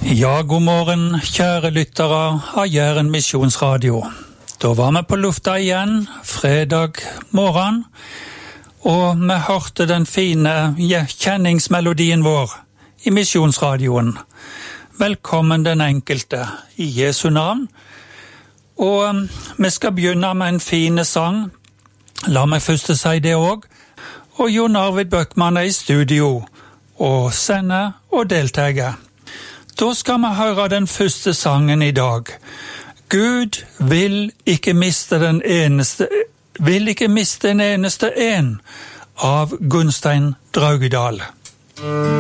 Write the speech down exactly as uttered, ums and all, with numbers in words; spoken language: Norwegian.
Ja, god morgen, kjære lyttere av Jæren Misjonsradio. Da var vi på lufta igjen, fredag morgen, og vi hørte den fine kjenningsmelodien vår i Misjonsradioen. Velkommen den enkelte i Jesu navn. Og vi skal begynne med en fin sang. La meg først si det også. Og Jon Arvid Bøckmann er i studio, og sender og deltager. Da skal vi høre den første sangen i dag. Gud vil ikke miste den eneste, vil ikke miste en eneste en av Gunstein Draugedal.